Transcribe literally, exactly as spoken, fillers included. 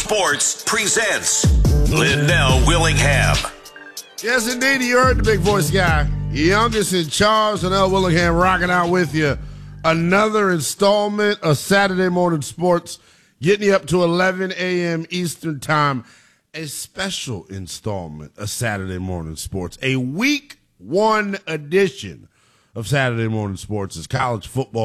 Sports presents Lindell Willingham. Yes, indeed. You heard the big voice guy. Youngest in charge, Lindell Willingham, rocking out with you. Another installment of Saturday Morning Sports, getting you up to eleven a.m. Eastern Time. A special installment of Saturday Morning Sports. A week one edition of Saturday Morning Sports as college football